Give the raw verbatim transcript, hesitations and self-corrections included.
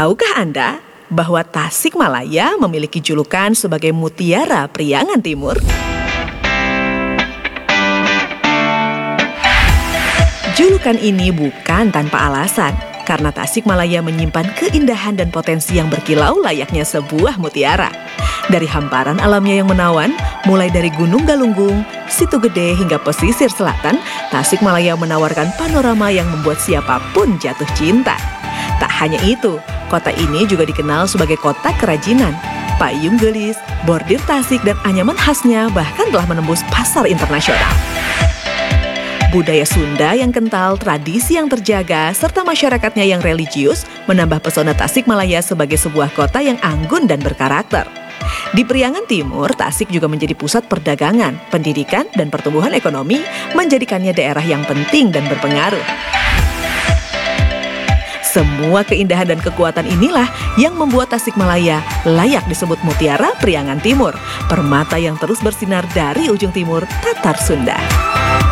Tahukah Anda bahwa Tasikmalaya memiliki julukan sebagai Mutiara Priangan Timur? Julukan ini bukan tanpa alasan, karena Tasikmalaya menyimpan keindahan dan potensi yang berkilau layaknya sebuah mutiara. Dari hamparan alamnya yang menawan, mulai dari Gunung Galunggung, Situ Gede hingga pesisir selatan, Tasikmalaya menawarkan panorama yang membuat siapapun jatuh cinta. Tak hanya itu, kota ini juga dikenal sebagai kota kerajinan. Payung gelis, bordir Tasik, dan anyaman khasnya bahkan telah menembus pasar internasional. Budaya Sunda yang kental, tradisi yang terjaga, serta masyarakatnya yang religius menambah pesona Tasikmalaya sebagai sebuah kota yang anggun dan berkarakter. Di Priangan Timur, Tasik juga menjadi pusat perdagangan, pendidikan, dan pertumbuhan ekonomi, menjadikannya daerah yang penting dan berpengaruh. Semua keindahan dan kekuatan inilah yang membuat Tasikmalaya layak disebut Mutiara Priangan Timur, permata yang terus bersinar dari ujung timur Tatar Sunda.